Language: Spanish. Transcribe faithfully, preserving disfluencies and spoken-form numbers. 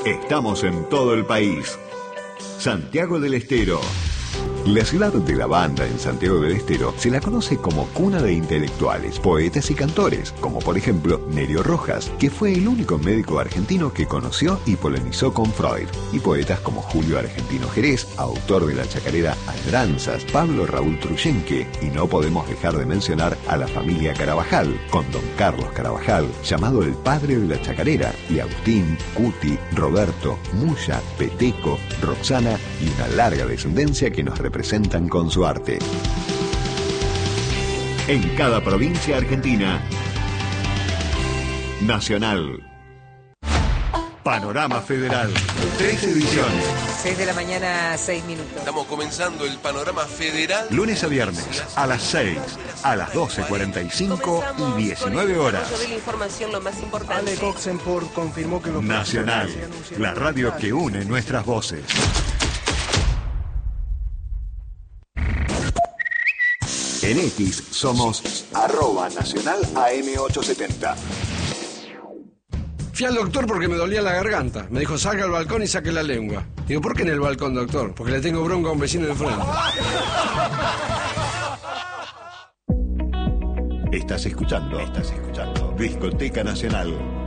Estamos en todo el país. Santiago del Estero. La ciudad de la banda en Santiago del Estero se la conoce como cuna de intelectuales, poetas y cantores, como por ejemplo Nerio Rojas, que fue el único médico argentino que conoció y polemizó con Freud, y poetas como Julio Argentino Jerez, autor de la chacarera Añoranzas, Pablo Raúl Truyenque, y no podemos dejar de mencionar a la familia Carabajal, con don Carlos Carabajal, llamado el padre de la chacarera, y Agustín, Cuti, Roberto, Muya, Peteco, Roxana y una larga descendencia que nos representan con su arte. En cada provincia argentina, Nacional. Panorama Federal. Tres ediciones. seis de la mañana, seis minutos. Estamos comenzando el Panorama Federal. Lunes a viernes, a las seis, a las doce cuarenta y cinco y diecinueve horas. Yo vi la información, lo más importante. Ale Oxenford confirmó que los Nacional, la radio que une nuestras voces. En X somos arroba nacional A M ochocientos setenta. Fui al doctor porque me dolía la garganta. Me dijo, salga al balcón y saque la lengua. Digo, ¿por qué en el balcón, doctor? Porque le tengo bronca a un vecino de frente. Estás escuchando, estás escuchando Discoteca Nacional.